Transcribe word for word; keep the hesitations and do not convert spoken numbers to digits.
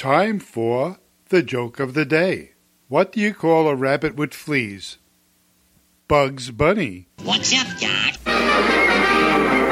time for the joke of the day. What do you call a rabbit with fleas? Bugs Bunny. What's up, Doc?